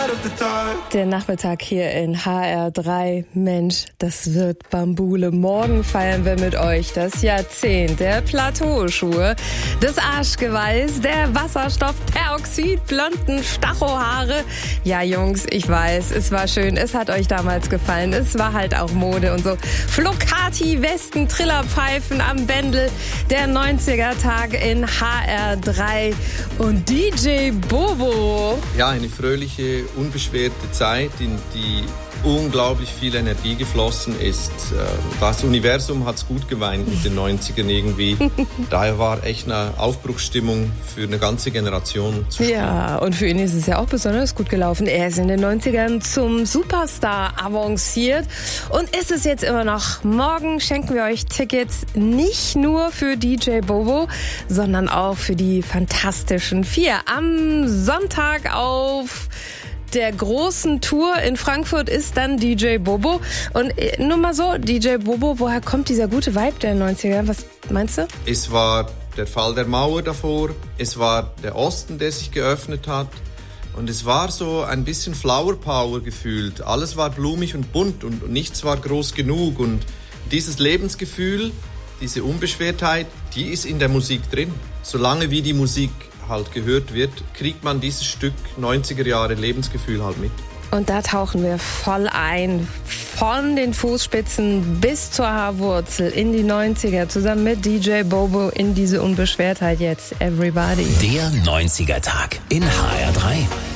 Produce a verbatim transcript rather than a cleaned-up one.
Der Nachmittag hier in H R drei. Mensch, das wird Bambule. Morgen feiern wir mit euch das Jahrzehnt der Plateauschuhe, des Arschgeweihs, der Wasserstoffperoxid, blonden Stachohaare. Ja, Jungs, ich weiß, es war schön, es hat euch damals gefallen. Es war halt auch Mode und so. Flocati, Westen, Trillerpfeifen am Bändel. Der neunziger-Tag in H R drei und D J Bobo. Ja, eine fröhliche, unbeschwerte Zeit, in die unglaublich viel Energie geflossen ist. Das Universum hat's gut gemeint mit den neunzigern irgendwie. Daher war echt eine Aufbruchsstimmung für eine ganze Generation zu spielen. Ja, und für ihn ist es ja auch besonders gut gelaufen. Er ist in den neunzigern zum Superstar avanciert und ist es jetzt immer noch. Morgen schenken wir euch Tickets nicht nur für D J Bobo, sondern auch für die Fantastischen Vier. Am Sonntag auf der großen Tour in Frankfurt ist dann D J Bobo. Und nur mal so, D J Bobo, woher kommt dieser gute Vibe der neunziger? Was meinst du? Es war der Fall der Mauer davor, es war der Osten, der sich geöffnet hat und es war so ein bisschen Flower Power gefühlt. Alles war blumig und bunt und nichts war groß genug und dieses Lebensgefühl, diese Unbeschwertheit, die ist in der Musik drin. Solange wie die Musik halt gehört wird, kriegt man dieses Stück neunziger Jahre Lebensgefühl halt mit. Und da tauchen wir voll ein, von den Fußspitzen bis zur Haarwurzel in die neunziger, zusammen mit D J Bobo in diese Unbeschwertheit jetzt. Everybody. Der neunziger-Tag in H R drei.